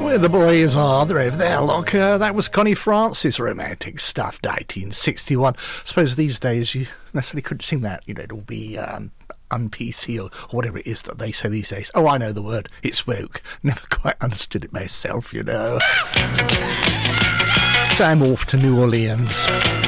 Where the boys are, they're over there. Look, that was Connie Francis, romantic stuff, 1961. I suppose these days you necessarily couldn't sing that. You know, it'll be un-PC or whatever it is that they say these days. Oh, I know the word. It's woke. Never quite understood it myself, you know. So I'm off to New Orleans.